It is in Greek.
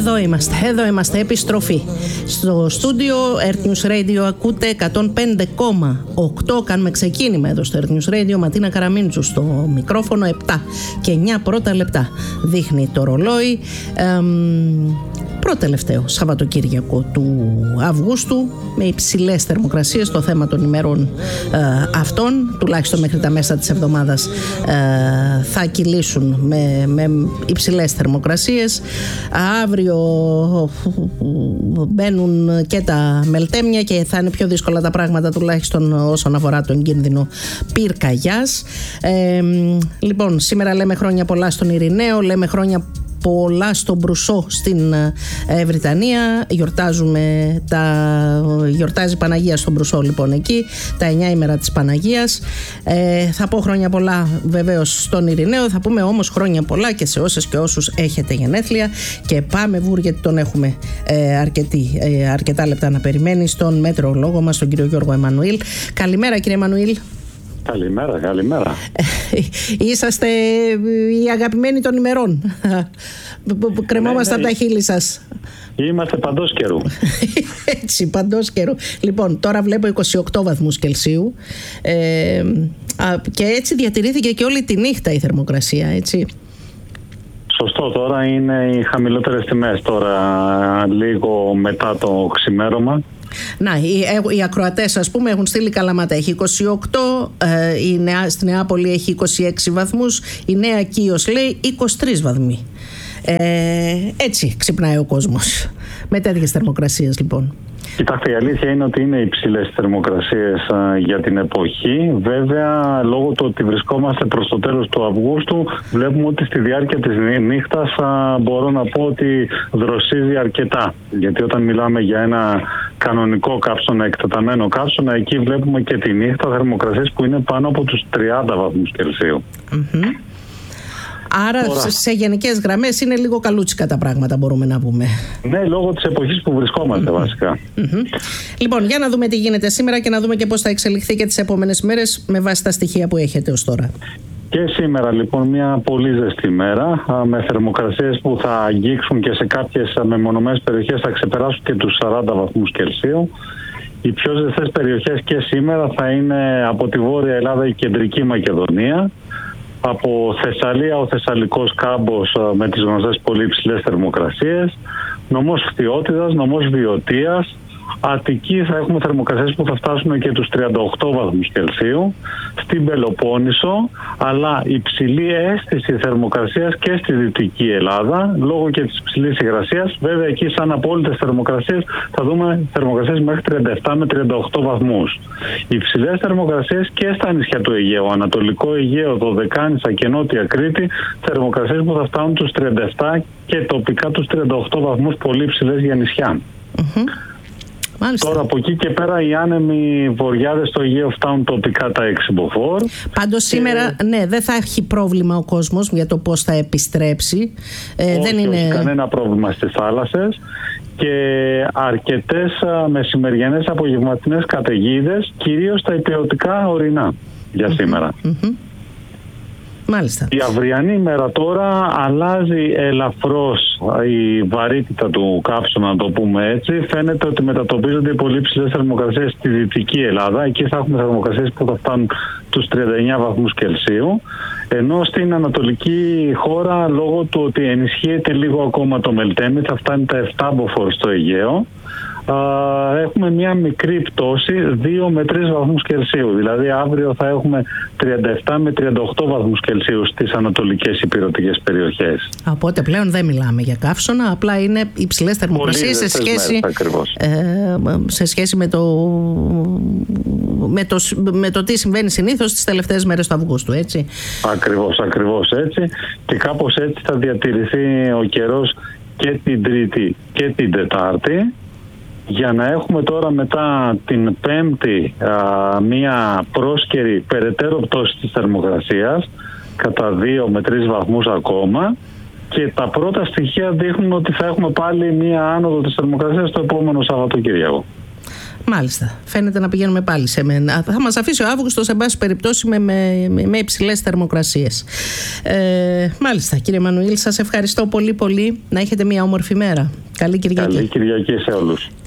Εδώ είμαστε, επιστροφή. Στο στούντιο Earth News Radio ακούτε 105,8. Κάνουμε ξεκίνημα εδώ στο Earth News Radio. Ματίνα Καραμίντσου στο μικρόφωνο. 7 και 9 πρώτα λεπτά δείχνει το ρολόι. Πρώτο-τελευταίο Σαββατοκύριακο του Αυγούστου, με υψηλές θερμοκρασίες. Το θέμα των ημερών αυτών, τουλάχιστον μέχρι τα μέσα της εβδομάδας, θα κυλήσουν με υψηλές θερμοκρασίες. Αύριο μπαίνουν και τα μελτέμια και θα είναι πιο δύσκολα τα πράγματα, τουλάχιστον όσον αφορά τον κίνδυνο πυρκαγιάς. Λοιπόν, σήμερα λέμε χρόνια πολλά στον Ειρηναίο, λέμε χρόνια πολλά στον Μπρουσό στην Βρυτανία. Γιορτάζει Παναγία στον Μπρουσό, λοιπόν, εκεί τα 9 ημέρα της Παναγίας. Θα πω χρόνια πολλά βεβαίως στον Ειρηναίο. Θα πούμε όμως χρόνια πολλά και σε όσες και όσους έχετε γενέθλια. Και πάμε βουρ, γιατί τον έχουμε αρκετά λεπτά να περιμένει, στον μετεωρολόγο μας, τον κύριο Γιώργο Εμμανουήλ. Καλημέρα, κύριε Εμμανουήλ. Καλημέρα. Είσαστε οι αγαπημένοι των ημερών. Κρεμόμαστε από τα χείλη σας. Είμαστε παντός καιρού. Έτσι, παντός καιρού. Λοιπόν, τώρα βλέπω 28 βαθμούς Κελσίου και έτσι διατηρήθηκε και όλη τη νύχτα η θερμοκρασία, έτσι. Σωστό, τώρα είναι οι χαμηλότερες τιμές, τώρα λίγο μετά το ξημέρωμα. Να, οι ακροατές, ας πούμε, έχουν στείλει Καλαμάτα έχει 28, στη Νεάπολη έχει 26 βαθμούς, η Νέα Κύος λέει 23 βαθμοί. Έτσι ξυπνάει ο κόσμος με τέτοιες θερμοκρασίες, λοιπόν. Κοιτάξτε, η αλήθεια είναι ότι είναι υψηλές θερμοκρασίες για την εποχή. Βέβαια, λόγω του ότι βρισκόμαστε προς το τέλος του Αυγούστου, βλέπουμε ότι στη διάρκεια της νύχτας μπορώ να πω ότι δροσίζει αρκετά. Γιατί όταν μιλάμε για ένα κανονικό καύσωνα, εκτεταμένο καύσωνα, εκεί βλέπουμε και τη νύχτα θερμοκρασίες που είναι πάνω από τους 30 βαθμούς Κελσίου. Άρα σε γενικές γραμμές είναι λίγο καλούτσικα τα πράγματα, μπορούμε να πούμε. Ναι, λόγω της εποχής που βρισκόμαστε βασικά. Λοιπόν, για να δούμε τι γίνεται σήμερα και να δούμε και πώς θα εξελιχθεί και τις επόμενες μέρες με βάση τα στοιχεία που έχετε ως τώρα. Και σήμερα, λοιπόν, μια πολύ ζεστή μέρα με θερμοκρασίες που θα αγγίξουν και σε κάποιες μεμονωμένες περιοχές θα ξεπεράσουν και τους 40 βαθμούς Κελσίου. Οι πιο ζεστές περιοχές και σήμερα θα είναι από τη Βόρεια Ελλάδα η Κεντρική Μακεδονία, από Θεσσαλία ο Θεσσαλικός Κάμπος με τις γνωστές πολύ υψηλές θερμοκρασίες, νομός Φθιώτιδας, νομός Βιωτίας, Αττική θα έχουμε θερμοκρασίες που θα φτάσουν και τους 38 βαθμούς Κελσίου, στην Πελοπόννησο, αλλά υψηλή αίσθηση θερμοκρασίας και στη Δυτική Ελλάδα, λόγω και της υψηλής υγρασίας. Βέβαια, εκεί σαν απόλυτες θερμοκρασίες θα δούμε θερμοκρασίες μέχρι 37 με 38 βαθμούς. Υψηλές θερμοκρασίες και στα νησιά του Αιγαίου, Ανατολικό Αιγαίο, Δωδεκάνησα και Νότια Κρήτη, θερμοκρασίες που θα φτάνουν τους 37 και τοπικά τους 38 βαθμούς, πολύ υψηλές για νησιά. Μάλιστα. Τώρα από εκεί και πέρα οι άνεμοι βορειάδες στο Αιγαίο φτάνουν τοπικά τα 6 μποφόρ. Πάντως σήμερα δεν θα έχει πρόβλημα ο κόσμος για το πώς θα επιστρέψει. Όχι, κανένα πρόβλημα στις θάλασσες και αρκετές μεσημεριανές απογευματινές καταιγίδες, κυρίως στα υπηρετικά ορεινά για σήμερα. Μάλιστα. Η αυριανή ημέρα τώρα αλλάζει ελαφρώς η βαρύτητα του καύσωνα, να το πούμε έτσι. Φαίνεται ότι μετατοπίζονται οι πολύ ψηλές θερμοκρασίες στη Δυτική Ελλάδα. Εκεί θα έχουμε θερμοκρασίες που θα φτάνουν τους 39 βαθμούς Κελσίου. Ενώ στην Ανατολική χώρα, λόγω του ότι ενισχύεται λίγο ακόμα το μελτέμι, θα φτάνει τα 7 μποφόρ στο Αιγαίο. Έχουμε μια μικρή πτώση 2 με 3 βαθμούς Κελσίου. Δηλαδή αύριο θα έχουμε 37 με 38 βαθμούς Κελσίου στις ανατολικές υπηρετικές περιοχές. Οπότε πλέον δεν μιλάμε για καύσωνα, απλά είναι υψηλές θερμοκρασίες σε σχέση με το τι συμβαίνει συνήθως τις τελευταίες μέρες του Αυγούστου, έτσι. Ακριβώς έτσι. Και κάπως έτσι θα διατηρηθεί ο καιρός και την Τρίτη και την Τετάρτη, για να έχουμε τώρα μετά την Πέμπτη μία πρόσκαιρη περαιτέρω πτώση της θερμοκρασίας κατά 2 με 3 βαθμούς ακόμα, και τα πρώτα στοιχεία δείχνουν ότι θα έχουμε πάλι μία άνοδο της θερμοκρασίας το επόμενο Σαββατοκύριακο. Μάλιστα. Φαίνεται να πηγαίνουμε πάλι σε μένα. Θα μας αφήσει ο Αύγουστος, εν πάση περιπτώσει, με υψηλές θερμοκρασίες. Μάλιστα, κύριε Μανουήλ, σας ευχαριστώ πολύ πολύ. Να έχετε μια όμορφη μέρα. Καλή Κυριακή. Καλή Κυριακή σε όλους.